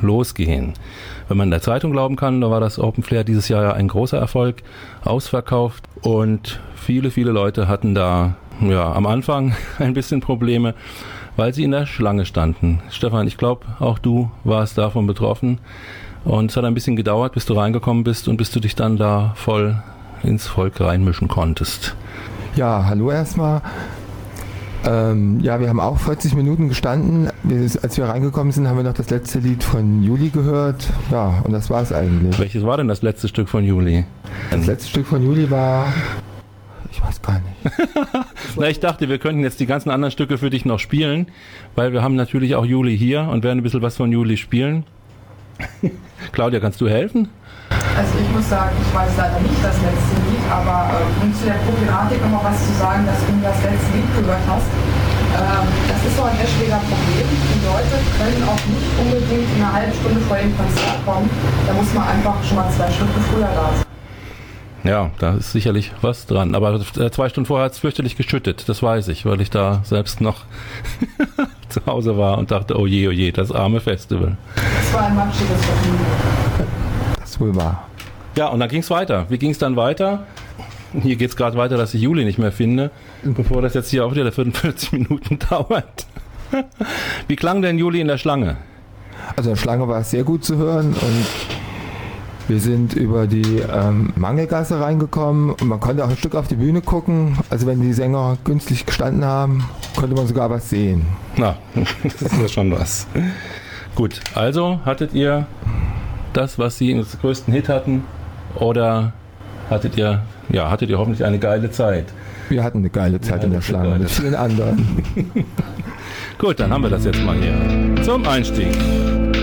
losgehen. Wenn man der Zeitung glauben kann, da war das Open Flair dieses Jahr ja ein großer Erfolg, ausverkauft und viele, viele Leute hatten da am Anfang ein bisschen Probleme, weil sie in der Schlange standen. Stefan, ich glaube, auch du warst davon betroffen und es hat ein bisschen gedauert, bis du reingekommen bist und bis du dich dann da voll ins Volk reinmischen konntest. Ja, hallo erstmal. Wir haben auch 40 Minuten gestanden. Als wir reingekommen sind, haben wir noch das letzte Lied von Juli gehört. Ja, und das war es eigentlich. Welches war denn das letzte Stück von Juli? Das letzte Stück von Juli war... Ich weiß gar nicht. Na, ich dachte, wir könnten jetzt die ganzen anderen Stücke für dich noch spielen, weil wir haben natürlich auch Juli hier und werden ein bisschen was von Juli spielen. Claudia, kannst du helfen? Also ich muss sagen, ich weiß leider nicht das letzte Lied, aber um zu der Problematik nochmal was zu sagen, dass du das letzte Lied gehört hast. Das ist so ein Eschweder Problem. Die Leute können auch nicht unbedingt eine halbe Stunde vor dem Konzert kommen. Da muss man einfach schon mal 2 Stunden früher da sein. Ja, da ist sicherlich was dran. Aber 2 Stunden vorher hat es fürchterlich geschüttet, das weiß ich, weil ich da selbst noch zu Hause war und dachte, oh je, das arme Festival. Das war ein matschiges Vergnügen. Das wohl war. Ja, und dann ging es weiter. Wie ging es dann weiter? Hier geht es gerade weiter, dass ich Juli nicht mehr finde, bevor das jetzt hier auch wieder 45 Minuten dauert. Wie klang denn Juli in der Schlange? Also in der Schlange war es sehr gut zu hören und wir sind über die Mangelgasse reingekommen und man konnte auch ein Stück auf die Bühne gucken. Also wenn die Sänger günstig gestanden haben, konnte man sogar was sehen. Na, das ist ja schon was. Gut, also hattet ihr das, was sie als größten Hit hatten, oder hattet ihr hoffentlich eine geile Zeit? Wir hatten eine geile Zeit in der Schlange mit vielen anderen. Gut, dann haben wir das jetzt mal hier zum Einstieg.